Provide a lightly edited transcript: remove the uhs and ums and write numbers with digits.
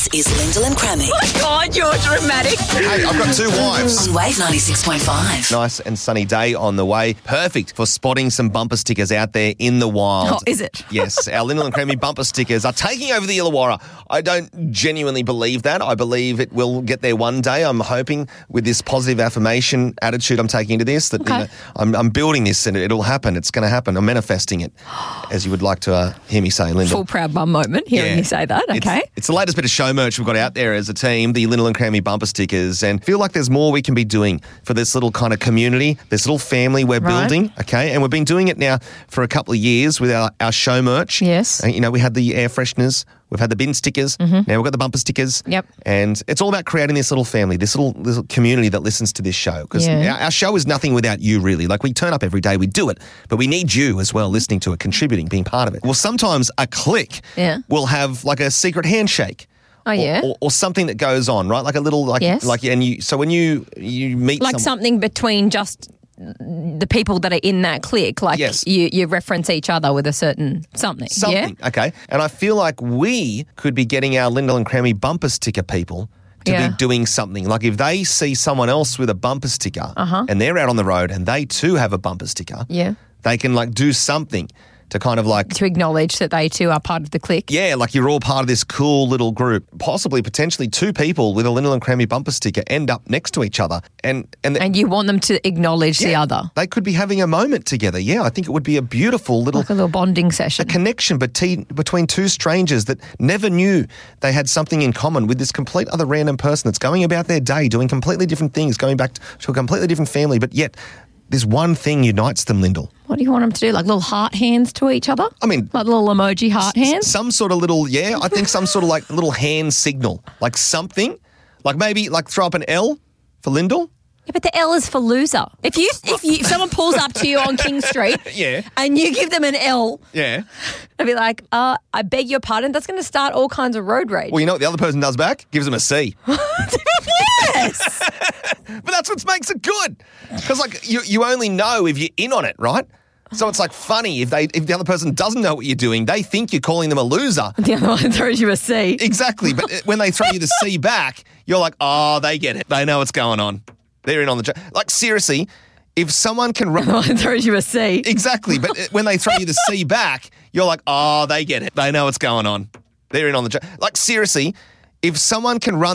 This is Lyndall and Crammy. Oh my God, you're dramatic. Hey, I've got two wives. On Wave 96.5. Nice and sunny day on the way. Perfect for spotting some bumper stickers out there in the wild. Oh, is it? Yes, our Lyndall and Crammy bumper stickers are taking over the Illawarra. I don't genuinely believe that. I believe it will get there one day. I'm hoping with this positive affirmation attitude I'm taking into this that you know, I'm building this and it'll happen. It's going to happen. I'm manifesting it, as you would like to hear me say, Lyndall. Full proud mum moment hearing you say that. Okay. It's the latest bit of show merch we've got out there as a team, the Lyndall and Crammy bumper stickers, and feel like there's more we can be doing for this little kind of community, this little family we're building, okay? And we've been doing it now for a couple of years with our show merch. Yes. You know, we had the air fresheners, we've had the bin stickers, now we've got the bumper stickers. Yep. And it's all about creating this little family, this little community that listens to this show. Because our show is nothing without you, really. Like, we turn up every day, we do it, but we need you as well, listening to it, contributing, being part of it. Well, sometimes a click will have like a secret handshake. Oh, yeah. Or something that goes on, right? Like a little, so when you meet like something between just the people that are in that clique, like you reference each other with a certain something. Okay. And I feel like we could be getting our Lyndall and Crammy bumper sticker people to be doing something. Like if they see someone else with a bumper sticker and they're out on the road and they too have a bumper sticker, they can like do something to kind of like... to acknowledge that they too are part of the clique. Yeah, like you're all part of this cool little group. Possibly, potentially two people with a Lyndall and Crammy bumper sticker end up next to each other. And you want them to acknowledge the other. They could be having a moment together. Yeah, I think it would be a beautiful little... like a little bonding session. A connection between two strangers that never knew they had something in common with this complete other random person that's going about their day, doing completely different things, going back to a completely different family, but yet... this one thing unites them, Lyndall. What do you want them to do? Like little heart hands to each other? I mean... like little emoji heart hands? Some sort of little, I think some sort of like little hand signal. Like something. Like maybe like throw up an L for Lyndall. Yeah, but the L is for loser. If someone pulls up to you on King Street and you give them an L, they'll be like, I beg your pardon, that's going to start all kinds of road rage. Well, you know what the other person does back? Gives them a C. Yes! But that's what makes it good. Because like you only know if you're in on it, right? So it's like funny if the other person doesn't know what you're doing, they think you're calling them a loser. The other one throws you a C. Exactly. But when they throw you the C back, you're like, oh, they get it. They know what's going on. They're in on the joke. Like, seriously, if someone can... the other one throws you a C. Exactly. But when they throw you the C back, you're like, oh, they get it. They know what's going on. They're in on the joke. Like, seriously, if someone can run